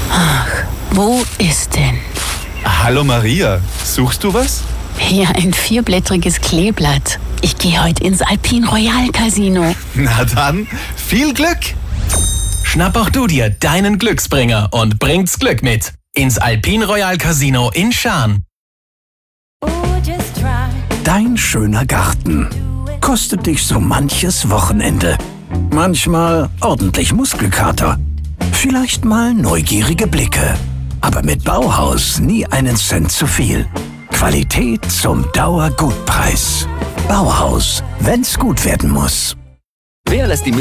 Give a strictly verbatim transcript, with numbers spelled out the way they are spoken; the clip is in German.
Ach, wo ist denn? Hallo Maria, suchst du was? Hier ein vierblättriges Kleeblatt. Ich gehe heute ins Alpine Royal Casino. Na dann, viel Glück! Schnapp auch du dir deinen Glücksbringer und bringt's Glück mit ins Alpine Royal Casino in Schaan. Dein schöner Garten kostet dich so manches Wochenende. Manchmal ordentlich Muskelkater. Vielleicht mal neugierige Blicke. Aber mit Bauhaus nie einen Cent zu viel. Qualität zum Dauergutpreis. Bauhaus, wenn's gut werden muss. Wer lässt die